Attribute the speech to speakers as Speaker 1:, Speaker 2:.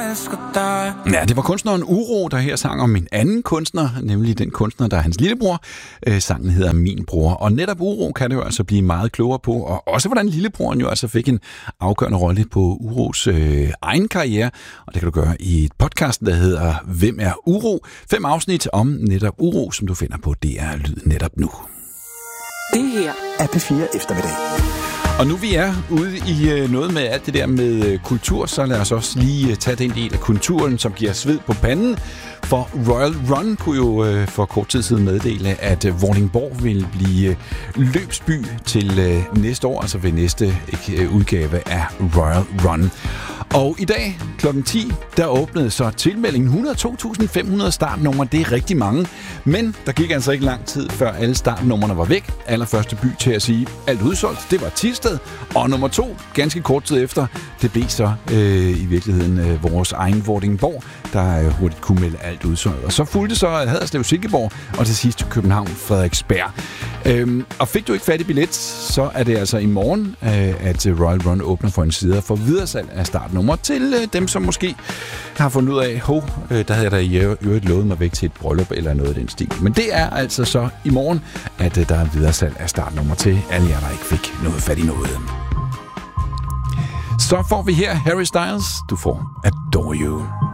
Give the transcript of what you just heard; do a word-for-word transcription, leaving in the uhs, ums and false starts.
Speaker 1: Ja, det var kunstneren Uro, der her sang om en anden kunstner, nemlig den kunstner, der er hans lillebror. Øh, sangen hedder Min Bror, og netop Uro kan det jo altså blive meget klogere på, og også hvordan lillebroren jo altså fik en afgørende rolle på Uros øh, egen karriere, og det kan du gøre i et podcast, der hedder Hvem er Uro? Fem afsnit om netop Uro, som du finder på D R Lyd netop nu.
Speaker 2: Det her er P fire Eftermiddag.
Speaker 1: Og nu vi er ude i noget med alt det der med kultur, så lad os også lige tage den del af kulturen, som giver sved på panden. For Royal Run kunne jo for kort tid siden meddele, at Vordingborg vil blive løbsby til næste år, altså ved næste udgave af Royal Run. Og i dag klokken ti, der åbnede så tilmeldingen et hundrede og to tusind fem hundrede startnumre. Det er rigtig mange, men der gik altså ikke lang tid, før alle startnumrene var væk. Allerførste by til at sige, alt udsolgt, det var Thisted. Og nummer to, ganske kort tid efter, det blev så øh, i virkeligheden øh, vores egen Vordingborg, der øh, hurtigt kunne melde alt udsolgt. Og så fulgte så Haderslev Silkeborg, og til sidst København Frederiksberg. Øhm, og fik du ikke fat i billet, så er det altså i morgen, øh, at Royal Run åbner for en side for videresalg af startnummer til øh, dem, som måske har fundet ud af, hov, øh, der havde jeg da i øvrigt lovet mig væk til et bryllup eller noget af den stil. Men det er altså så i morgen, at øh, der er videresalg af startnummer til alle jer, der ikke fik noget fat i noget. Så får vi her Harry Styles, du får Adore You.